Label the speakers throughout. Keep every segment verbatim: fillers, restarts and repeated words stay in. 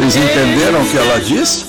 Speaker 1: Vocês entenderam o que ela disse?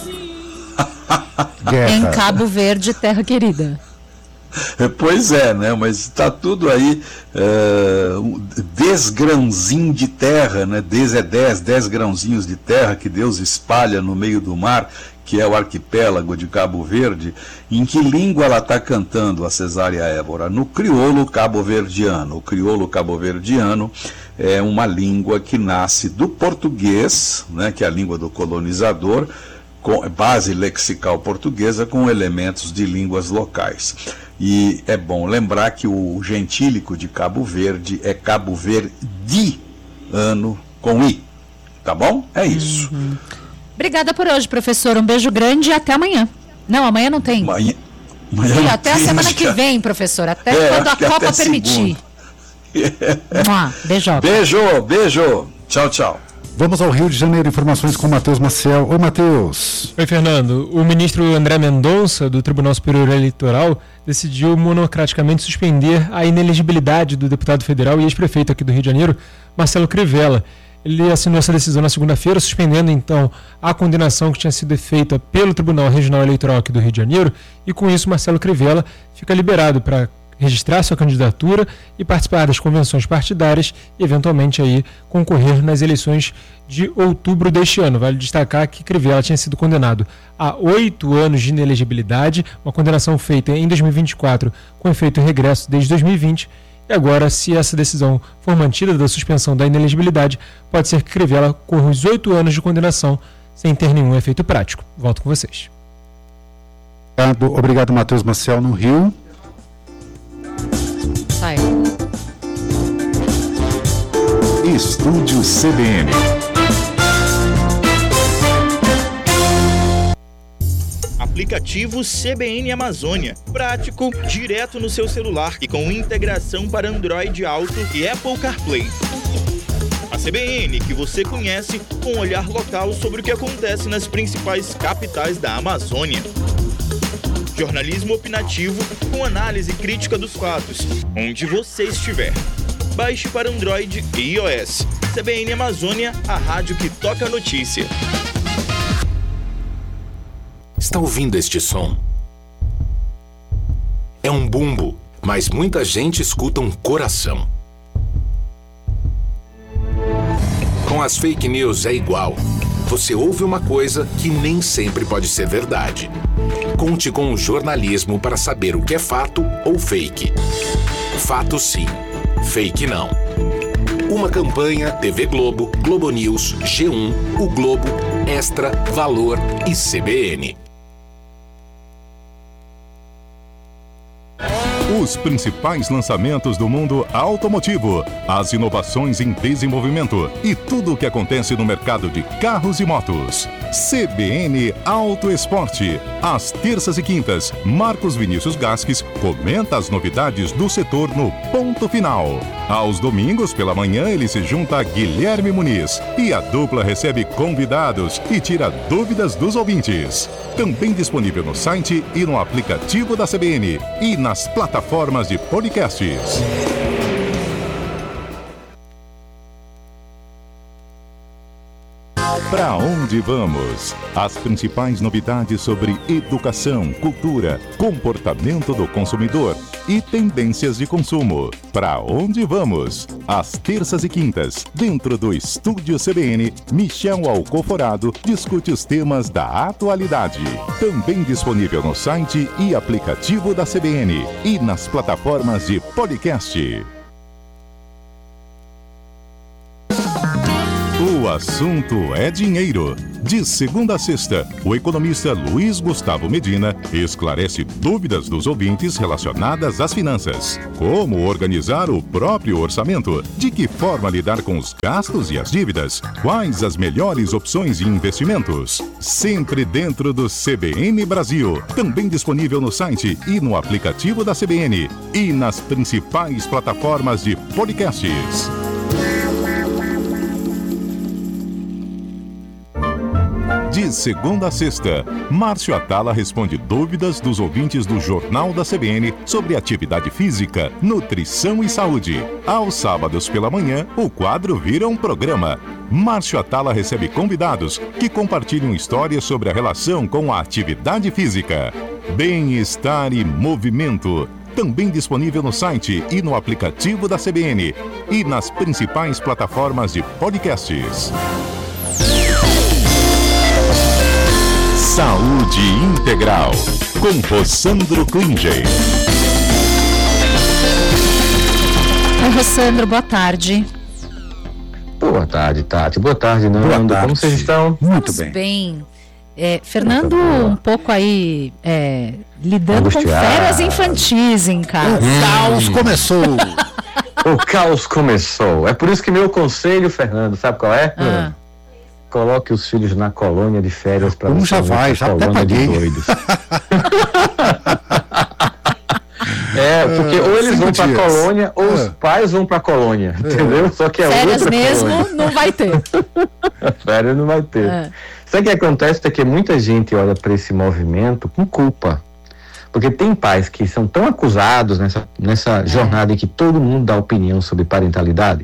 Speaker 2: Em Cabo Verde, terra querida.
Speaker 1: Pois é, né? Mas está tudo aí, é, dez grãozinhos de terra, né? dez é dez, dez grãozinhos de terra que Deus espalha no meio do mar, que é o arquipélago de Cabo Verde. Em que língua ela está cantando, a Cesária Évora? No crioulo cabo-verdiano. O crioulo cabo-verdiano é uma língua que nasce do português, né? Que é a língua do colonizador, com base lexical portuguesa com elementos de línguas locais. E é bom lembrar que o gentílico de Cabo Verde é Cabo Verdiano com I, tá bom? É isso.
Speaker 2: Uhum. Obrigada por hoje, professor. Um beijo grande e até amanhã. Não, amanhã não tem.
Speaker 1: Amanhã, amanhã
Speaker 2: Sim,
Speaker 1: não
Speaker 2: até
Speaker 1: tem,
Speaker 2: a semana que vem, professor. Até
Speaker 1: é,
Speaker 2: quando a Copa
Speaker 1: até
Speaker 2: permitir. Mua, beijo.
Speaker 1: Beijo, beijo. Tchau, tchau.
Speaker 3: Vamos ao Rio de Janeiro, informações com Matheus Maciel. Oi, Matheus.
Speaker 4: Oi, Fernando. O ministro André Mendonça, do Tribunal Superior Eleitoral, decidiu monocraticamente suspender a inelegibilidade do deputado federal e ex-prefeito aqui do Rio de Janeiro, Marcelo Crivella. Ele assinou essa decisão na segunda-feira, suspendendo então a condenação que tinha sido feita pelo Tribunal Regional Eleitoral aqui do Rio de Janeiro, e com isso Marcelo Crivella fica liberado para registrar sua candidatura e participar das convenções partidárias e, eventualmente, aí, concorrer nas eleições de outubro deste ano. Vale destacar que Crivella tinha sido condenado a oito anos de inelegibilidade, uma condenação feita em dois mil e vinte e quatro com efeito regresso desde dois mil e vinte. E agora, se essa decisão for mantida da suspensão da inelegibilidade, pode ser que Crivella corra os oito anos de condenação sem ter nenhum efeito prático. Volto com vocês.
Speaker 3: Obrigado, obrigado Matheus Maciel, no Rio.
Speaker 2: Sai.
Speaker 5: Estúdio C B N.
Speaker 6: Aplicativo C B N Amazônia. Prático, direto no seu celular e com integração para Android Auto e Apple CarPlay. A C B N que você conhece, com um olhar local sobre o que acontece nas principais capitais da Amazônia. Jornalismo opinativo com análise crítica dos fatos, onde você estiver. Baixe para Android e iOS. C B N Amazônia, a rádio que toca a notícia.
Speaker 5: Está ouvindo este som? É um bumbo, mas muita gente escuta um coração. Com as fake news é igual. Você ouve uma coisa que nem sempre pode ser verdade. Conte com o jornalismo para saber o que é fato ou fake. Fato sim, fake não. Uma campanha T V Globo, Globo News, G um, O Globo, Extra, Valor e C B N.
Speaker 7: Os principais lançamentos do mundo automotivo, as inovações em desenvolvimento e tudo o que acontece no mercado de carros e motos. C B N Auto Esporte. Às terças e quintas, Marcos Vinícius Gasques comenta as novidades do setor no Ponto Final. Aos domingos, pela manhã, ele se junta a Guilherme Muniz e a dupla recebe convidados e tira dúvidas dos ouvintes. Também disponível no site e no aplicativo da C B N e nas plataformas de podcasts. Para onde vamos? As principais novidades sobre educação, cultura, comportamento do consumidor e tendências de consumo. Para onde vamos? Às terças e quintas, dentro do Estúdio C B N, Michel Alcoforado discute os temas da atualidade. Também disponível no site e aplicativo da C B N e nas plataformas de podcast. O assunto é dinheiro. De segunda a sexta, o economista Luiz Gustavo Medina esclarece dúvidas dos ouvintes relacionadas às finanças. Como organizar o próprio orçamento? De que forma lidar com os gastos e as dívidas? Quais as melhores opções de investimentos? Sempre dentro do C B N Brasil. Também disponível no site e no aplicativo da C B N e nas principais plataformas de podcasts. De segunda a sexta, Márcio Atala responde dúvidas dos ouvintes do Jornal da C B N sobre atividade física, nutrição e saúde. Aos sábados pela manhã, o quadro vira um programa. Márcio Atala recebe convidados que compartilham histórias sobre a relação com a atividade física. Bem-estar e movimento. Também disponível no site e no aplicativo da C B N e nas principais plataformas de podcasts. Saúde Integral, com Rossandro Klinger.
Speaker 2: Oi, Rossandro, boa tarde.
Speaker 8: Boa tarde, Tati. Boa tarde, Nando.
Speaker 3: Boa tarde.
Speaker 8: Como vocês estão?
Speaker 3: Muito
Speaker 2: Estamos
Speaker 3: bem.
Speaker 2: bem. É, Fernando,
Speaker 8: Muito
Speaker 2: um pouco aí é, lidando
Speaker 8: Angustiado.
Speaker 2: com férias infantis em casa.
Speaker 3: O caos começou.
Speaker 8: O caos começou. É por isso que meu conselho, Fernando, sabe qual é?
Speaker 2: Ah.
Speaker 8: Coloque os filhos na colônia de férias para
Speaker 3: Um já vai, já até paguei.
Speaker 8: É, porque ou eles
Speaker 3: Cinco
Speaker 8: vão pra
Speaker 3: dias.
Speaker 8: colônia ou os
Speaker 3: Ah.
Speaker 8: pais vão pra colônia, entendeu? Só que é
Speaker 2: Férias
Speaker 8: outra
Speaker 2: mesmo
Speaker 8: colônia.
Speaker 2: não vai ter.
Speaker 8: Férias não vai ter.
Speaker 2: Ah.
Speaker 8: Sabe o que acontece? É que muita gente olha para esse movimento com culpa. Porque tem pais que são tão acusados nessa, nessa jornada em que todo mundo dá opinião sobre parentalidade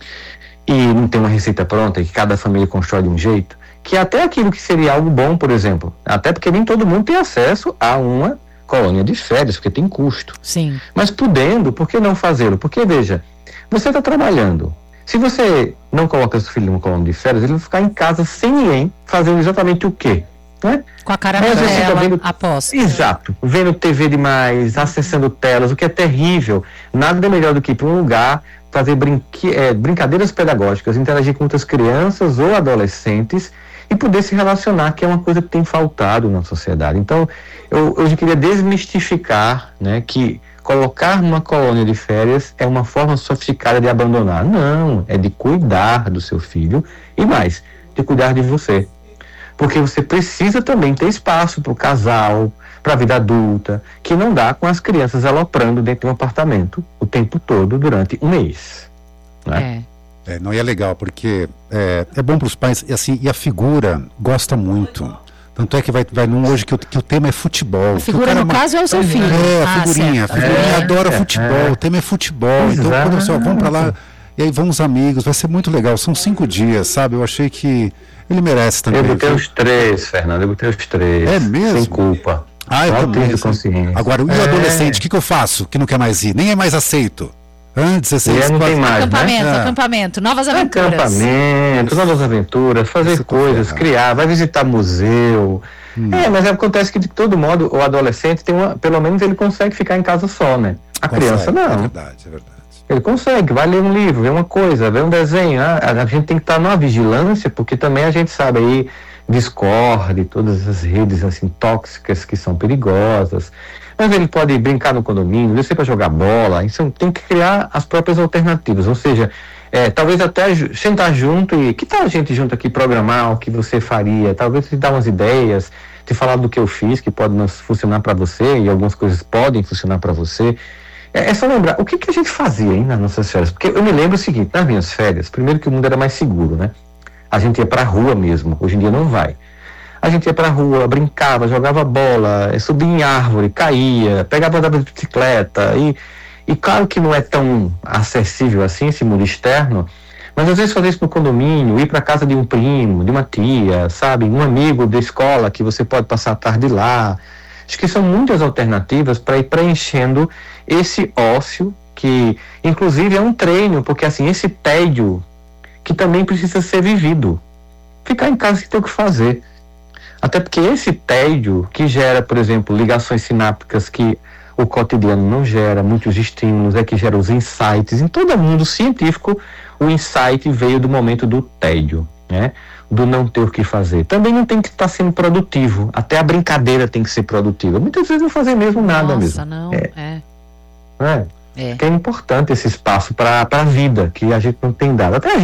Speaker 8: e não tem uma receita pronta, e que cada família constrói de um jeito, que até aquilo que seria algo bom, por exemplo, até porque nem todo mundo tem acesso a uma colônia de férias, porque tem custo.
Speaker 2: Sim.
Speaker 8: Mas podendo, por que não fazê-lo? Porque, veja, você está trabalhando. Se você não coloca seu filho numa colônia de férias, ele vai ficar em casa sem ninguém, fazendo exatamente o quê? Né?
Speaker 2: Com a cara
Speaker 8: Mas você
Speaker 2: amarela,
Speaker 8: tá vendo-
Speaker 2: aposto.
Speaker 8: Exato. Vendo T V demais, acessando telas, o que é terrível. Nada melhor do que ir para um lugar, fazer brinque- é, brincadeiras pedagógicas, interagir com outras crianças ou adolescentes e poder se relacionar, que é uma coisa que tem faltado na sociedade. Então, eu hoje queria desmistificar, né, que colocar numa colônia de férias é uma forma sofisticada de abandonar. Não, é de cuidar do seu filho e mais, de cuidar de você. Porque você precisa também ter espaço para o casal, para a vida adulta, que não dá com as crianças aloprando dentro de um apartamento o tempo todo durante um mês. Né?
Speaker 2: É.
Speaker 3: É, não, e é legal, porque é, é bom para os pais, e, assim, e a figura gosta muito. Tanto é que vai, vai num hoje que o, que o tema é futebol.
Speaker 2: A figura,
Speaker 3: que o cara
Speaker 2: no
Speaker 3: ma-
Speaker 2: caso, é o seu filho.
Speaker 3: É, a
Speaker 2: Ah,
Speaker 3: figurinha. A
Speaker 2: certo.
Speaker 3: figurinha
Speaker 8: É,
Speaker 3: adora
Speaker 8: é,
Speaker 3: futebol,
Speaker 8: é.
Speaker 3: o tema é futebol. Então,
Speaker 8: Exato.
Speaker 3: quando você, ó, vamos para lá, e aí vão os amigos, vai ser muito legal. São cinco dias, sabe? Eu achei que ele merece também.
Speaker 8: Eu botei
Speaker 3: viu?
Speaker 8: os três, Fernando, eu botei os três.
Speaker 3: É mesmo?
Speaker 8: Sem culpa.
Speaker 3: Ah, eu
Speaker 8: Só
Speaker 3: também.
Speaker 8: tenho consciência.
Speaker 3: Agora, e o
Speaker 8: É.
Speaker 3: adolescente, o que, que eu faço que não quer mais ir? Nem é mais aceito. Antes,
Speaker 8: E
Speaker 3: dezesseis,
Speaker 8: aí não tem
Speaker 3: quase-
Speaker 8: mais,
Speaker 2: Acampamento,
Speaker 8: né?
Speaker 3: É.
Speaker 2: acampamento, novas aventuras.
Speaker 8: Acampamento, novas aventuras, fazer
Speaker 3: Isso que eu
Speaker 8: coisas,
Speaker 3: quero.
Speaker 8: criar, vai visitar museu.
Speaker 3: Hum.
Speaker 8: É, mas acontece que de todo modo o adolescente tem uma, pelo menos ele consegue ficar em casa só, né? A
Speaker 3: Consegue,
Speaker 8: criança
Speaker 3: É
Speaker 8: não.
Speaker 3: verdade, é verdade.
Speaker 8: Ele consegue, vai ler um livro, ver uma coisa, ver um desenho. Ah, a a gente tem que estar numa vigilância, porque também a gente sabe aí Discord, todas as redes assim tóxicas que são perigosas. Mas ele pode brincar no condomínio, descer para jogar bola. Então tem que criar as próprias alternativas. Ou seja, é, talvez até ju- sentar junto e que tal a gente junto aqui programar o que você faria? Talvez te dar umas ideias, te falar do que eu fiz, que pode não funcionar para você e algumas coisas podem funcionar para você. É, é só lembrar, o que, que a gente fazia hein, nas nossas férias? Porque eu me lembro o seguinte, nas minhas férias, primeiro que o mundo era mais seguro, né? A gente ia pra rua mesmo, hoje em dia não vai. A gente ia pra rua, brincava, jogava bola, eh, subia em árvore, caía, pegava andava de bicicleta, e, e claro que não é tão acessível assim esse mundo externo, mas às vezes fazer isso no condomínio, ir pra casa de um primo, de uma tia, sabe? Um amigo da escola que você pode passar a tarde lá. Acho que são muitas alternativas para ir preenchendo esse ócio, que inclusive é um treino, porque assim, esse tédio que também precisa ser vivido. Ficar em casa sem ter o que fazer. Até porque esse tédio que gera, por exemplo, ligações sinápticas que o cotidiano não gera, muitos estímulos, é que gera os insights. Em todo mundo científico, o insight veio do momento do tédio, né? Do não ter o que fazer. Também não tem que estar sendo produtivo. Até a brincadeira tem que ser produtiva. Muitas vezes não fazer mesmo nada
Speaker 2: Nossa,
Speaker 8: mesmo.
Speaker 2: não,
Speaker 8: É.
Speaker 2: é.
Speaker 8: É.
Speaker 2: É.
Speaker 8: Que é importante esse espaço para a vida, que a gente não tem dado. Até a gente